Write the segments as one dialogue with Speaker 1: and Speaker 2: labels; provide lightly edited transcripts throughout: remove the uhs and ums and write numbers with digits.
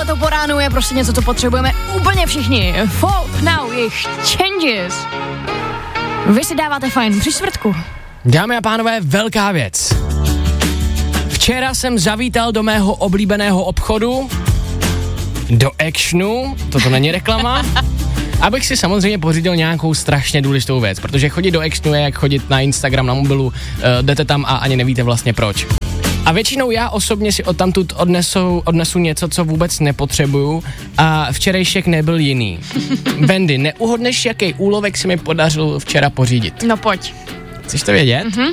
Speaker 1: 10. po ránu je prostě něco, co potřebujeme úplně všichni. Folk Now, jejich Changes. Vy si dáváte fajn při čtvrtku.
Speaker 2: Dámy a pánové, velká věc. Včera jsem zavítal do mého oblíbeného obchodu, do Actionu, toto není reklama, abych si samozřejmě pořídil nějakou strašně důležitou věc, protože chodit do Actionu je jak chodit na Instagram na mobilu, jdete tam a ani nevíte vlastně proč. A většinou já osobně si odtamtud odnesu něco, co vůbec nepotřebuju a včerejšek nebyl jiný. Wendy, neuhodneš, jaký úlovek si mi podařil včera pořídit?
Speaker 1: No pojď.
Speaker 2: Chceš to vědět? Mhm.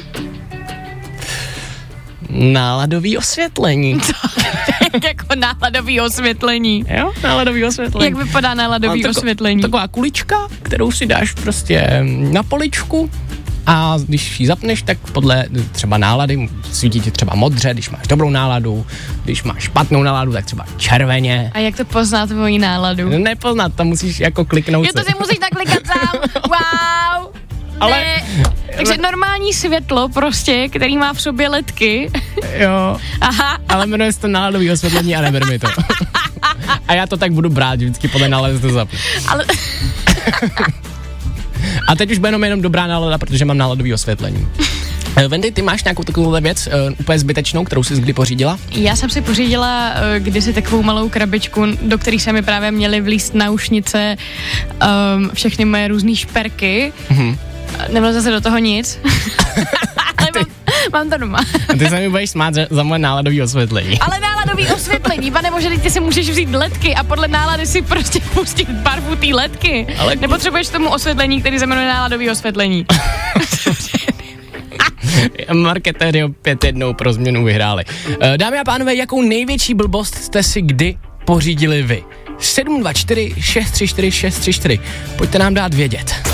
Speaker 2: Náladový osvětlení.
Speaker 1: Jako náladový osvětlení.
Speaker 2: Jo, náladový osvětlení.
Speaker 1: Jak vypadá náladový osvětlení?
Speaker 2: Taková kulička, kterou si dáš prostě na poličku a když ji zapneš, tak podle třeba nálady svítí ti třeba modře, když máš dobrou náladu, když máš špatnou náladu, tak třeba červeně.
Speaker 1: A jak to poznat tvoji náladu?
Speaker 2: Nepoznat, tam musíš jako kliknout.
Speaker 1: Jo, to si musíš naklikat sám. Wow.
Speaker 2: Ale...
Speaker 1: Takže normální světlo prostě, který má v sobě ledky.
Speaker 2: Jo.
Speaker 1: Aha.
Speaker 2: Ale jmenuje se to náladový osvětlení a neber mi to. A já to tak budu brát, vždycky podle nálady to zapnu. Ale... A teď už bude jenom dobrá nálada, protože mám náladový osvětlení. Wendy, ty máš nějakou takovou věc úplně zbytečnou, kterou jsi kdy pořídila? Já
Speaker 1: jsem si pořídila kdysi takovou malou krabičku, do které se mi právě měly vlízt náušnice, všechny moje různý šperky. Mhm. Nebylo zase do toho nic. Ale mám to doma.
Speaker 2: A ty se mi budeš smát za moje náladový osvětlení.
Speaker 1: Ale náladový osvětlení, panebože, ty si můžeš vzít ledky a podle nálady si prostě pustit barvu té ledky. Ale... Nepotřebuješ tomu osvětlení, který se jmenuje náladový osvětlení.
Speaker 2: Marketéři opět jednou pro změnu vyhráli. Dámy a pánové, jakou největší blbost jste si kdy pořídili vy? 724 634 634. Pojďte nám dát vědět.